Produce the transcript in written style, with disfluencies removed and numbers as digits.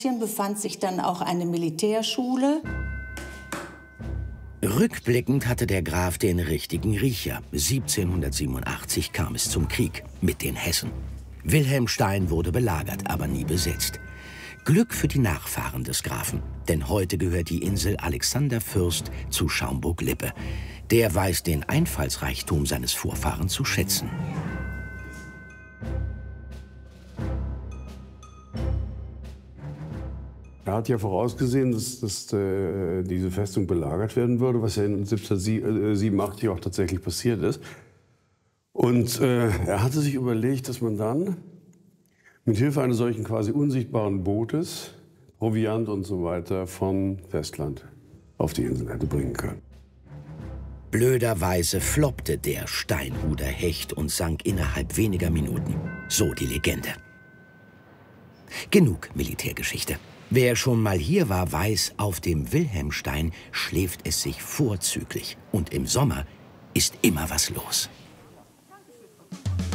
Hier befand sich dann auch eine Militärschule. Rückblickend hatte der Graf den richtigen Riecher. 1787 kam es zum Krieg mit den Hessen. Wilhelmstein wurde belagert, aber nie besetzt. Glück für die Nachfahren des Grafen, denn heute gehört die Insel Alexander Fürst zu Schaumburg-Lippe. Der weiß den Einfallsreichtum seines Vorfahren zu schätzen. Er hat ja vorausgesehen, dass diese Festung belagert werden würde, was ja in 1787 auch tatsächlich passiert ist. Und er hatte sich überlegt, dass man dann mit Hilfe eines solchen quasi unsichtbaren Bootes Proviant und so weiter vom Festland auf die Insel hätte bringen können. Blöderweise floppte der Steinhuder Hecht und sank innerhalb weniger Minuten. So die Legende. Genug Militärgeschichte. Wer schon mal hier war, weiß, auf dem Wilhelmstein schläft es sich vorzüglich. Und im Sommer ist immer was los.